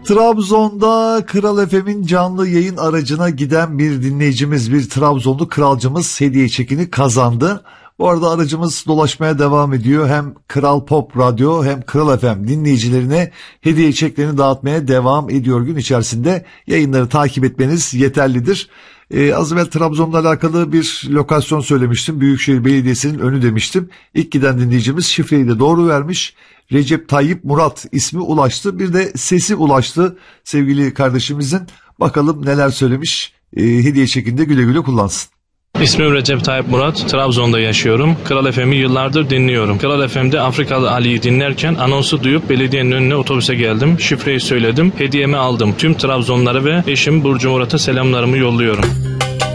Trabzon'da Kral FM'in canlı yayın aracına giden bir dinleyicimiz, bir Trabzonlu kralcımız hediye çekini kazandı. Bu arada aracımız dolaşmaya devam ediyor. Hem Kral Pop Radyo hem Kral FM dinleyicilerine hediye çeklerini dağıtmaya devam ediyor. Gün içerisinde yayınları takip etmeniz yeterlidir. Az evvel Trabzon'la alakalı bir lokasyon söylemiştim. Büyükşehir Belediyesi'nin önü demiştim. İlk giden dinleyicimiz şifreyi de doğru vermiş. Recep Tayyip Murat ismi ulaştı. Bir de sesi ulaştı sevgili kardeşimizin. Bakalım neler söylemiş. Hediye çekinde güle güle kullansın. İsmim Recep Tayyip Murat, Trabzon'da yaşıyorum. Kral FM'i yıllardır dinliyorum. Kral FM'de Afrikalı Ali'yi dinlerken anonsu duyup belediyenin önüne otobüse geldim. Şifreyi söyledim, hediyemi aldım. Tüm Trabzonlara ve eşim Burcu Murat'a selamlarımı yolluyorum.